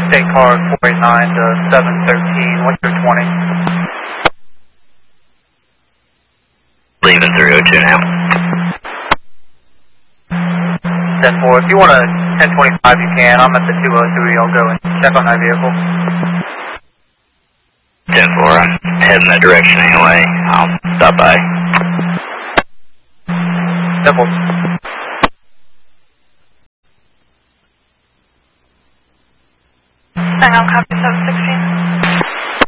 state car 489 to 713, what's your 20? Leaving 302 now. 10-4, if you want a 1025 you can, I'm at the 203, I'll go and check on that vehicle. 10-4, I'm heading that direction anyway, I'll stop by. 10-4. I'll copy 7